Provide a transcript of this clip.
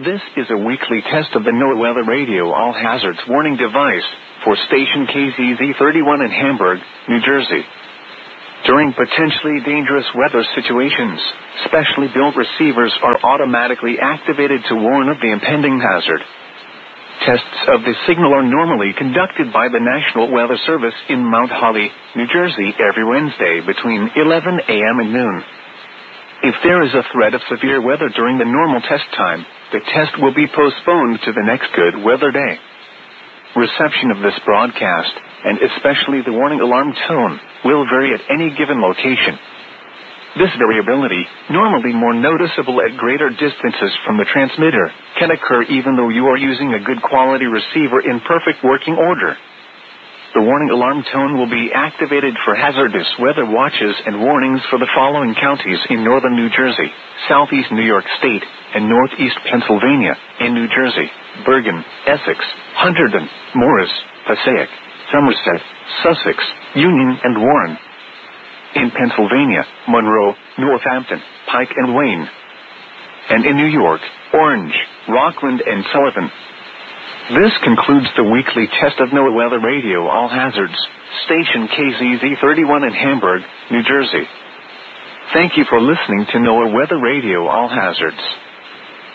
This is a weekly test of the NOAA Weather Radio All Hazards Warning device for station KZZ31 in Hamburg, New Jersey. During potentially dangerous weather situations, specially built receivers are automatically activated to warn of the impending hazard. Tests of the signal are normally conducted by the National Weather Service in Mount Holly, New Jersey every Wednesday between 11 a.m. and noon. If there is a threat of severe weather during the normal test time, the test will be postponed to the next good weather day. Reception of this broadcast, and especially the warning alarm tone, will vary at any given location. This variability, normally more noticeable at greater distances from the transmitter, can occur even though you are using a good quality receiver in perfect working order. The warning alarm tone will be activated for hazardous weather watches and warnings for the following counties in northern New Jersey, southeast New York State, and northeast Pennsylvania, in New Jersey, Bergen, Essex, Hunterdon, Morris, Passaic, Somerset, Sussex, Union, and Warren. In Pennsylvania, Monroe, Northampton, Pike, and Wayne. And in New York, Orange, Rockland, and Sullivan. This concludes the weekly test of NOAA Weather Radio All Hazards, station KZZ31 in Hamburg, New Jersey. Thank you for listening to NOAA Weather Radio All Hazards.